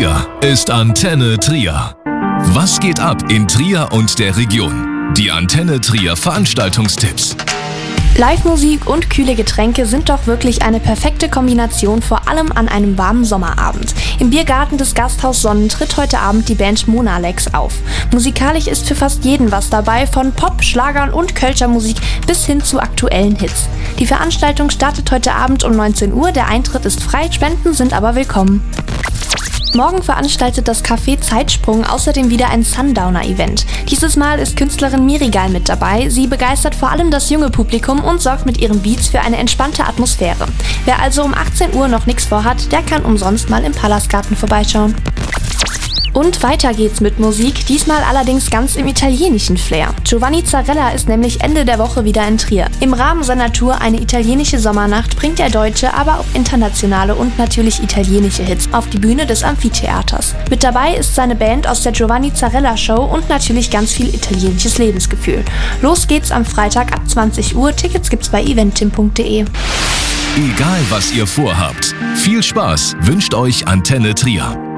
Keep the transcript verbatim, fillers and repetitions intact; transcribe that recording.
Hier ist Antenne Trier. Was geht ab in Trier und der Region? Die Antenne Trier Veranstaltungstipps. Live-Musik und kühle Getränke sind doch wirklich eine perfekte Kombination, vor allem an einem warmen Sommerabend. Im Biergarten des Gasthaus Sonnen tritt heute Abend die Band Monalex auf. Musikalisch ist für fast jeden was dabei, von Pop, Schlagern und Kölscher Musik bis hin zu aktuellen Hits. Die Veranstaltung startet heute Abend um neunzehn Uhr, der Eintritt ist frei, Spenden sind aber willkommen. Morgen veranstaltet das Café Zeitsprung außerdem wieder ein Sundowner-Event. Dieses Mal ist Künstlerin Mirigal mit dabei. Sie begeistert vor allem das junge Publikum und sorgt mit ihren Beats für eine entspannte Atmosphäre. Wer also um achtzehn Uhr noch nichts vorhat, der kann umsonst mal im Palastgarten vorbeischauen. Und weiter geht's mit Musik, diesmal allerdings ganz im italienischen Flair. Giovanni Zarella ist nämlich Ende der Woche wieder in Trier. Im Rahmen seiner Tour Eine italienische Sommernacht bringt er deutsche, aber auch internationale und natürlich italienische Hits auf die Bühne des Amphitheaters. Mit dabei ist seine Band aus der Giovanni Zarella Show und natürlich ganz viel italienisches Lebensgefühl. Los geht's am Freitag ab zwanzig Uhr, Tickets gibt's bei eventim punkt de. Egal was ihr vorhabt, viel Spaß wünscht euch Antenne Trier.